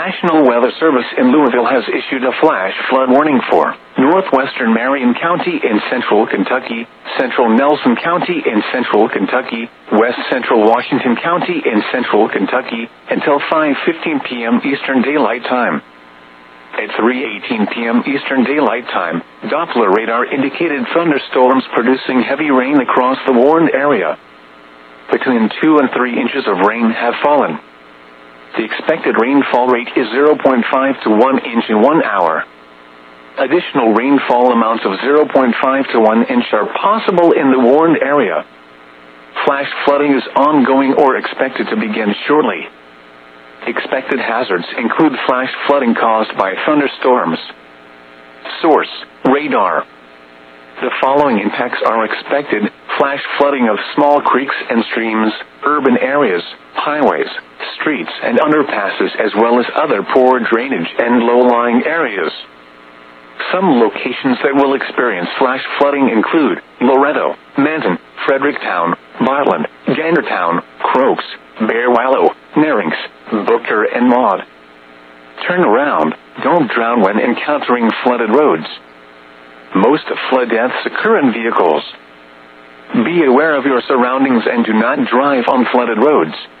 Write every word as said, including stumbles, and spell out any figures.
National Weather Service in Louisville has issued a flash flood warning for northwestern Marion County in central Kentucky, central Nelson County in central Kentucky, west central Washington County in central Kentucky, until five fifteen p.m. Eastern Daylight Time. At three eighteen p.m. Eastern Daylight Time, Doppler radar indicated thunderstorms producing heavy rain across the warned area. Between two and three inches of rain have fallen. The expected rainfall rate is zero point five to one inch in one hour. Additional rainfall amounts of zero point five to one inch are possible in the warned area. Flash flooding is ongoing or expected to begin shortly. Expected hazards include flash flooding caused by thunderstorms. Source: radar. The following impacts are expected: flash flooding of small creeks and streams, urban areas, highways, streets and underpasses, as well as other poor drainage and low-lying areas. Some locations that will experience flash flooding include Loretto, Manton, Fredericktown, Bartland, Gandertown, Crokes, Bear Wallow, Nerinx, Booker, and Maud. Turn around. Don't drown when encountering flooded roads. Most flood deaths occur in vehicles. Be aware of your surroundings and do not drive on flooded roads.